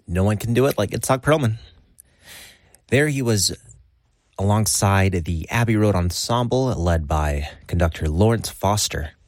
No one can do it like Itzhak Perlman. There he was alongside the Abbey Road Ensemble, led by conductor Lawrence Foster.